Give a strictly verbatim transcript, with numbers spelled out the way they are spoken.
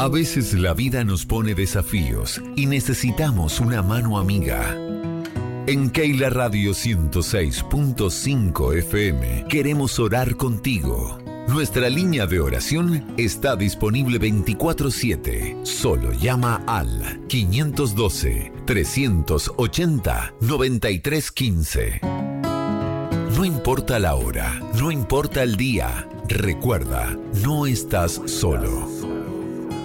A veces la vida nos pone desafíos y necesitamos una mano amiga. En Keila Radio ciento seis punto cinco F M queremos orar contigo. Nuestra línea de oración está disponible veinticuatro siete. Solo llama al quinientos doce, trescientos ochenta, noventa y tres quince. No importa la hora, no importa el día, recuerda, no estás solo.